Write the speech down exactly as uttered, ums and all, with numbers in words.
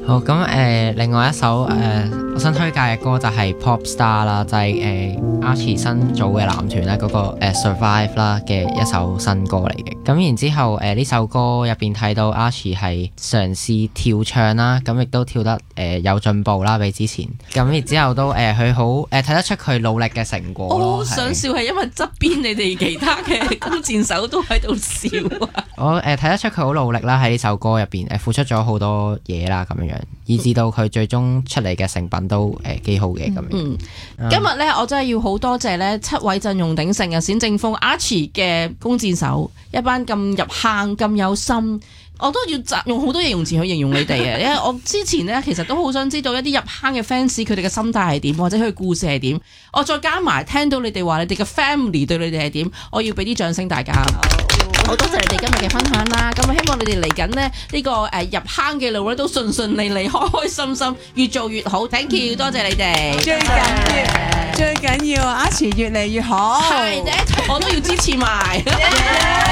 好咁誒、呃，另外一首誒、呃，我想推介嘅歌就係 Pop Star 啦，就係、是、誒、呃、Archie 新組嘅男團咧嗰個、呃、Survive 啦嘅一首新歌嚟嘅。咁然之後誒呢、呃、首歌入邊睇到 Archie 係嘗試跳唱啦，咁亦都跳得誒、呃、有進步啦，比之前。咁然之後都誒佢好誒睇得出佢努力嘅成果咯。 我好想笑係因為側邊你哋其他嘅弓箭手都喺度笑啊！ 我誒睇、呃、得出佢好努力啦，喺呢首歌入邊誒付出咗好多嘢啦，咁樣樣，以至到佢最終出嚟嘅成品都誒幾、呃、好嘅咁樣。 嗯，嗯今日咧我真係要好多謝咧七位陣容鼎盛嘅冼正風 Archie 嘅弓箭手，一班咁入坑咁有心。我都要用好多形容詞去形容你哋啊！因為我之前咧其實都好想知道一啲入坑嘅 fans 佢哋嘅心態係點，或者佢嘅故事係點。我再加埋聽到你哋話你哋嘅 family 對你哋係點，我要俾啲掌聲大家。好多謝你哋今日嘅分享啦！咁啊希望你哋嚟緊呢，呢、呢個誒、呃、入坑嘅路咧都順順利利、開開心心，越做越好。Thank you，多謝你哋。 最緊要最緊要 Archie 越嚟越好。 係，我都要支持埋。